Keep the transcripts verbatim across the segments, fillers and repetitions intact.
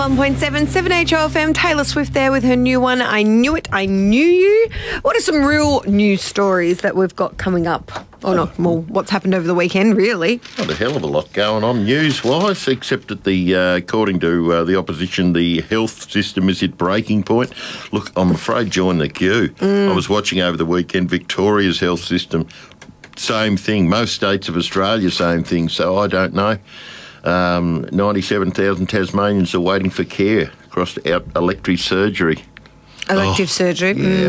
one point seven, seven H O F M, Taylor Swift there with her new one, I Knew It, I Knew You. What are some real news stories that we've got coming up? Or not, well, what's happened over the weekend, really? Not a hell of a lot going on news-wise, except that the, uh, according to uh, the opposition, the health system is at breaking point. Look, I'm afraid join the queue. Mm. I was watching over the weekend Victoria's health system, same thing. Most states of Australia, same thing, so I don't know. Um, ninety-seven thousand Tasmanians are waiting for care across out electric surgery. Elective oh, surgery. Yeah.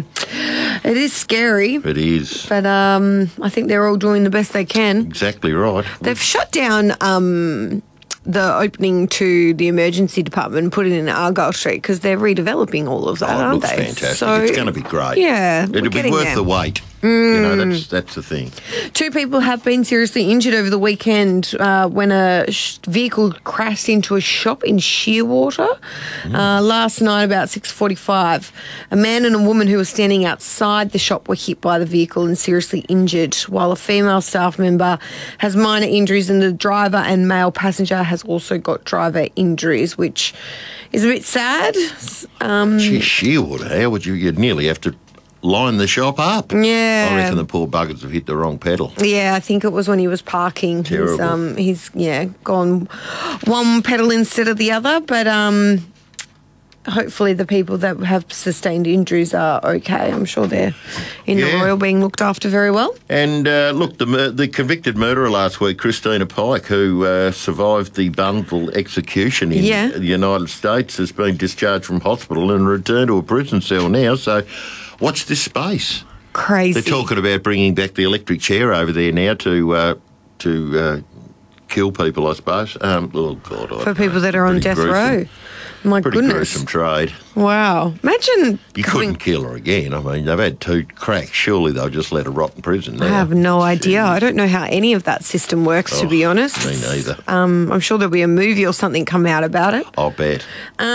Mm. It is scary. It is. But um, I think they're all doing the best they can. Exactly right. They've shut down um, the opening to the emergency department and put it in Argyle Street because they're redeveloping all of that, oh, it aren't looks they? fantastic. So, it's going to be great. Yeah. It'll be worth there. the wait. Mm. You know, that's that's the thing. Two people have been seriously injured over the weekend uh, when a sh- vehicle crashed into a shop in Shearwater. Mm. Uh, last night about six forty-five, a man and a woman who were standing outside the shop were hit by the vehicle and seriously injured, while a female staff member has minor injuries and the driver and male passenger has also got driver injuries, which is a bit sad. Um, Gee, Shearwater, how would you... You'd nearly have to line the shop up. Yeah. I reckon the poor buggers have hit the wrong pedal. Yeah, I think it was when he was parking. Terrible. He's, um, he's yeah, gone one pedal instead of the other, but um, hopefully the people that have sustained injuries are okay. I'm sure they're in yeah. the Royal being looked after very well. And uh, look, the mur- the convicted murderer last week, Christina Pike, who uh, survived the Bunville execution in yeah. the United States, has been discharged from hospital and returned to a prison cell now, so... Watch this space. Crazy. They're talking about bringing back the electric chair over there now to uh, to uh, kill people, I suppose. Um, oh, God. For people that are on death gruesome. row. My Pretty goodness. gruesome trade. Wow. Imagine... You coming... couldn't kill her again. I mean, they've had two cracks. Surely they'll just let her rot in prison now. I have no idea. Jeez. I don't know how any of that system works, oh, to be honest. Me neither. Um, I'm sure there'll be a movie or something come out about it. I'll bet.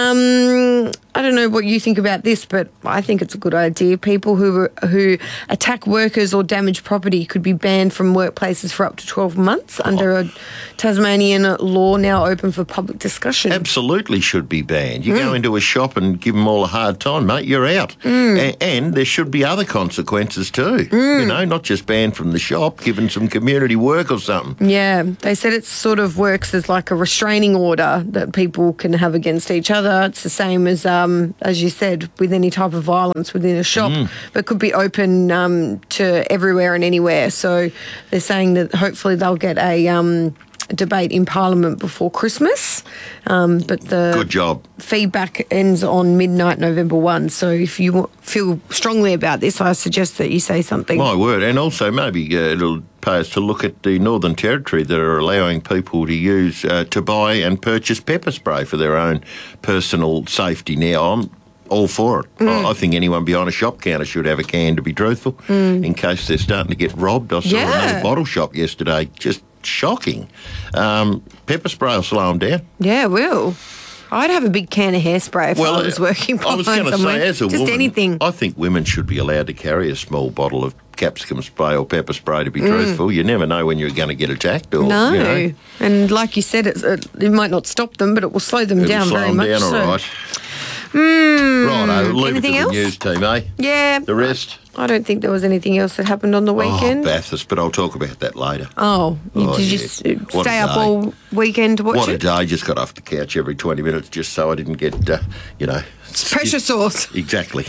Um, I don't know what you think about this, but I think it's a good idea. People who who attack workers or damage property could be banned from workplaces for up to twelve months oh. under a Tasmanian law now open for public discussion. Absolutely should be banned. You mm. go into a shop and give them all a hard time, mate, you're out. Mm. A- and there should be other consequences too. Mm. You know, not just banned from the shop, given some community work or something. Yeah, they said it sort of works as like a restraining order that people can have against each other. It's the same as, um, as you said, with any type of violence within a shop, mm. but could be open um, to everywhere and anywhere. So they're saying that hopefully they'll get a... Um, debate in Parliament before Christmas, um, but the good job feedback ends on midnight November first, so if you feel strongly about this, I suggest that you say something. My word. And also maybe uh, it'll pay us to look at the Northern Territory that are allowing people to use uh, to buy and purchase pepper spray for their own personal safety. Now I'm all for it. Mm. I, I think anyone behind a shop counter should have a can, to be truthful, mm. in case they're starting to get robbed. I saw yeah. another bottle shop yesterday, just shocking. Um, pepper spray will slow them down. Yeah, it will. I'd have a big can of hairspray if well, I was working behind I was going to say, as a Just woman, anything. I think women should be allowed to carry a small bottle of capsicum spray or pepper spray, to be mm. truthful. You never know when you're going to get attacked. Or, no. You know. And like you said, it's, it, it might not stop them, but it will slow them it down will slow very them much. down, so. all right. Mm. Righto, leave Anything it to else? the news team, eh? Yeah. The rest? I don't think there was anything else that happened on the weekend. Oh, Bathurst, but I'll talk about that later. Oh, oh did yeah. you s- stay up all weekend to watch what it? What a day. Just got off the couch every twenty minutes just so I didn't get, uh, you know... Pressure sauce. Exactly.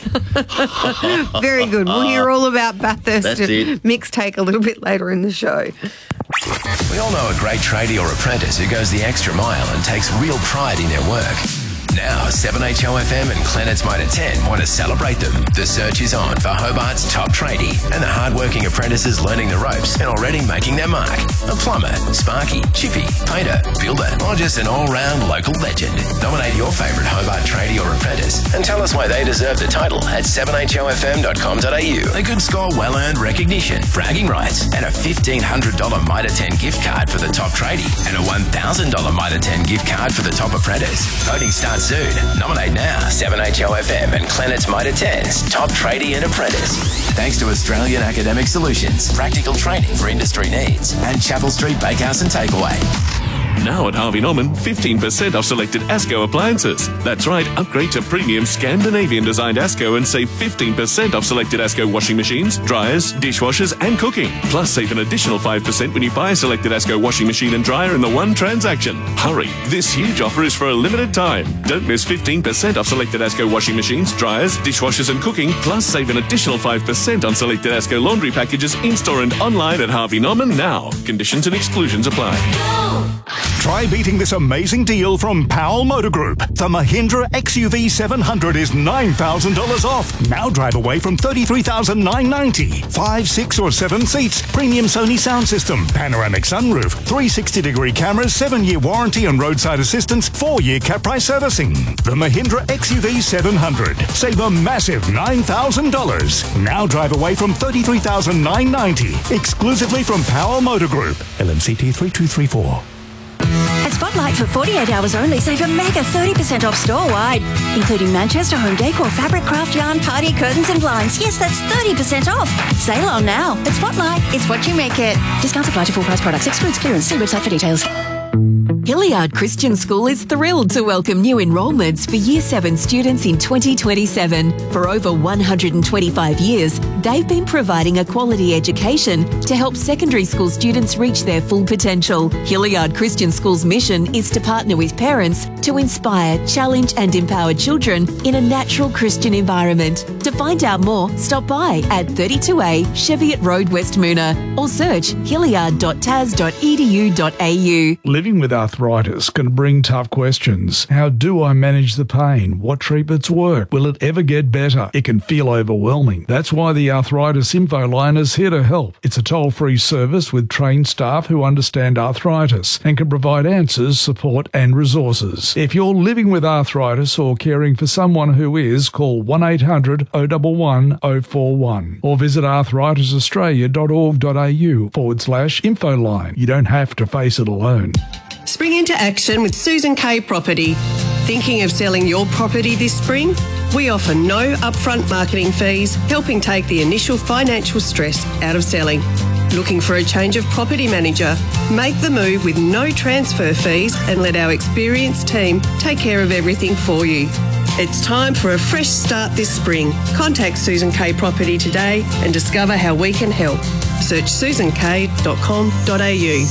Very good. We'll hear all about Bathurst That's it. Mixtake a little bit later in the show. We all know a great tradie or apprentice who goes the extra mile and takes real pride in their work. Now, seven H O F M and Planet's Mitre ten want to celebrate them. The search is on for Hobart's top tradie and the hard-working apprentices learning the ropes and already making their mark. A plumber, sparky, chippy, painter, builder, or just an all-round local legend. Nominate your favourite Hobart tradie or apprentice and tell us why they deserve the title at seven h o f m dot com dot a u. They could score well-earned recognition, bragging rights, and a fifteen hundred dollars Mitre ten gift card for the top tradie and a one thousand dollars Mitre ten gift card for the top apprentice. Voting starts soon. Nominate now. seven H O F M and Planet's Mitre ten's top tradie and apprentice. Thanks to Australian Academic Solutions, practical training for industry needs, and Chapel Street Bakehouse and Takeaway. Now at Harvey Norman, fifteen percent off selected Asco appliances. That's right, upgrade to premium Scandinavian-designed Asco and save fifteen percent off selected Asco washing machines, dryers, dishwashers and cooking. Plus, save an additional five percent when you buy a selected Asco washing machine and dryer in the one transaction. Hurry, this huge offer is for a limited time. Don't miss fifteen percent off selected Asco washing machines, dryers, dishwashers and cooking. Plus, save an additional five percent on selected Asco laundry packages in-store and online at Harvey Norman now. Conditions and exclusions apply. Try beating this amazing deal from Powell Motor Group. The Mahindra X U V seven hundred is nine thousand dollars off. Now drive away from thirty-three thousand nine hundred ninety dollars. Five, six or seven seats, premium Sony sound system, panoramic sunroof, three hundred sixty degree cameras, seven-year warranty and roadside assistance, four-year cap price servicing. The Mahindra X U V seven hundred. Save a massive nine thousand dollars. Now drive away from thirty-three thousand nine hundred ninety dollars. Exclusively from Powell Motor Group. L M C T three two three four. At Spotlight for forty-eight hours only, save a mega thirty percent off store-wide, including Manchester home decor, fabric, craft yarn, party curtains and blinds. Yes, that's thirty percent off. Sale on now. At Spotlight, it's what you make it. Discounts apply to full price products. Excludes clearance. See website for details. Hilliard Christian School is thrilled to welcome new enrolments for Year seven students in twenty twenty-seven. For over one hundred twenty-five years, they've been providing a quality education to help secondary school students reach their full potential. Hilliard Christian School's mission is to partner with parents to inspire, challenge and empower children in a natural Christian environment. To find out more, stop by at thirty-two A Cheviot Road, West Moona, or search hilliard dot t a s dot e d u dot a u. Living with arthritis can bring tough questions. How do I manage the pain? What treatments work? Will it ever get better? It can feel overwhelming. That's why the Arthritis Info Line is here to help. It's a toll-free service with trained staff who understand arthritis and can provide answers, support and resources. If you're living with arthritis or caring for someone who is, call one eight hundred oh one one oh four one or visit arthritis australia dot org dot a u forward slash info line. You don't have to face it alone. Spring into action with Susan Kay Property. Thinking of selling your property this spring? We offer no upfront marketing fees, helping take the initial financial stress out of selling. Looking for a change of property manager? Make the move with no transfer fees and let our experienced team take care of everything for you. It's time for a fresh start this spring. Contact Susan Kay Property today and discover how we can help. Search susan kay dot com dot a u.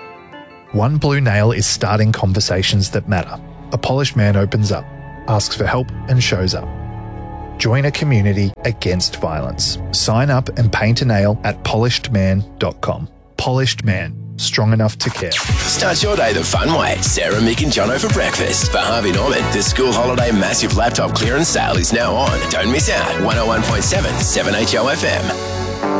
One Blue Nail is starting conversations that matter. A polished man opens up, asks for help and shows up. Join a community against violence. Sign up and paint a nail at polished man dot com. Polished Man, strong enough to care. Start your day the fun way. Sarah, Mick and Jono for breakfast. For Harvey Norman, the school holiday massive laptop clearance sale is now on. Don't miss out. one oh one point seven, seven H O F M.